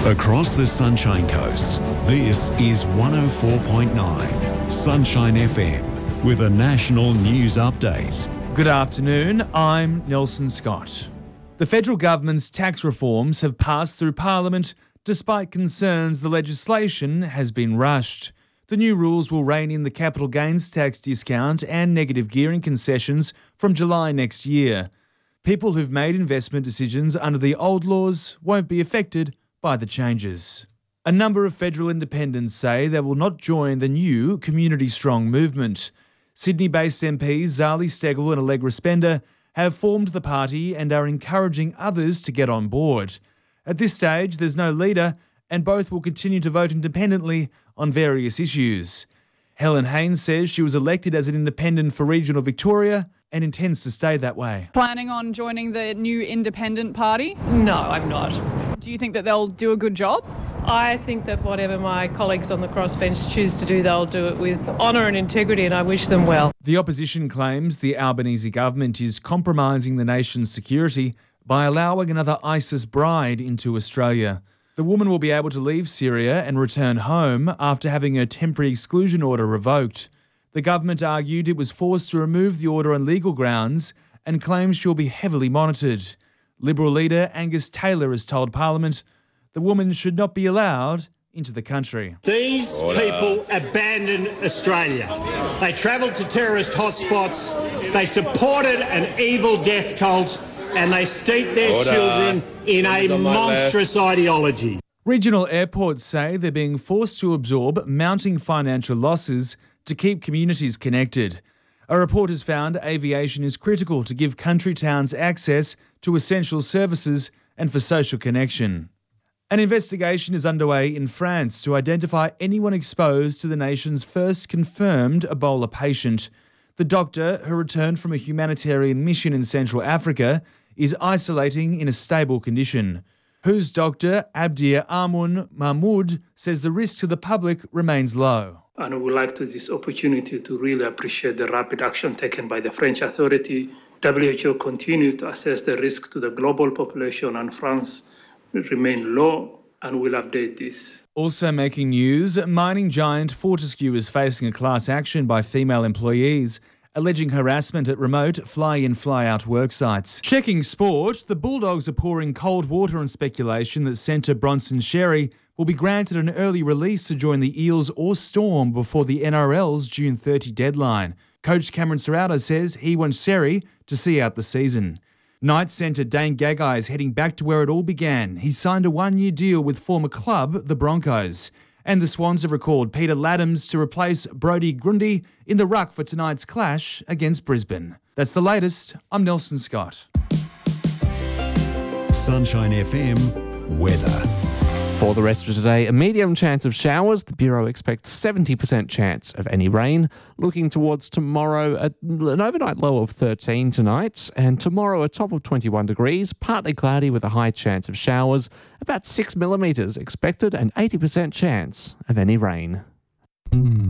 Across the Sunshine Coast, this is 104.9 Sunshine FM with a national news update. Good afternoon, I'm Nelson Scott. The federal government's tax reforms have passed through Parliament despite concerns the legislation has been rushed. The new rules will rein in the capital gains tax discount and negative gearing concessions from July next year. People who've made investment decisions under the old laws won't be affected by the changes. A number of federal independents say they will not join the new Community Strong movement. Sydney-based MPs Zali Steggall and Allegra Spender have formed the party and are encouraging others to get on board. At this stage, there's no leader, and both will continue to vote independently on various issues. Helen Haynes says she was elected as an independent for regional Victoria and intends to stay that way. Planning on joining the new independent party? No, I'm not. Do you think that they'll do a good job? I think that whatever my colleagues on the crossbench choose to do, they'll do it with honour and integrity, and I wish them well. The opposition claims the Albanese government is compromising the nation's security by allowing another ISIS bride into Australia. The woman will be able to leave Syria and return home after having her temporary exclusion order revoked. The government argued it was forced to remove the order on legal grounds and claims she'll be heavily monitored. Liberal leader Angus Taylor has told Parliament the woman should not be allowed into the country. These people abandoned Australia. They travelled to terrorist hotspots, they supported an evil death cult, and they steeped their children in a monstrous ideology. Regional airports say they're being forced to absorb mounting financial losses to keep communities connected. A report has found aviation is critical to give country towns access to essential services and for social connection. An investigation is underway in France to identify anyone exposed to the nation's first confirmed Ebola patient. The doctor, who returned from a humanitarian mission in Central Africa, is isolating in a stable condition. WHO's Dr. Abdir Amun Mahmoud says the risk to the public remains low. And I would like to this opportunity to really appreciate the rapid action taken by the French authority. WHO continue to assess the risk to the global population, and France will remain low and will update this. Also making news, mining giant Fortescue is facing a class action by female employees, alleging harassment at remote fly-in fly-out work sites. Checking sport, the Bulldogs are pouring cold water on speculation that centre Bronson Xerri will be granted an early release to join the Eels or Storm before the NRL's June 30 deadline. Coach Cameron Serrata says he wants Xerri to see out the season. Knights centre Dane Gagai is heading back to where it all began. He signed a one-year deal with former club, the Broncos. And the Swans have recalled Peter Laddams to replace Brodie Grundy in the ruck for tonight's clash against Brisbane. That's the latest. I'm Nelson Scott. Sunshine FM weather. For the rest of today, a medium chance of showers. The Bureau expects 70% chance of any rain. Looking towards tomorrow, an overnight low of 13 tonight, and tomorrow a top of 21 degrees, partly cloudy with a high chance of showers, about 6 millimetres expected and 80% chance of any rain.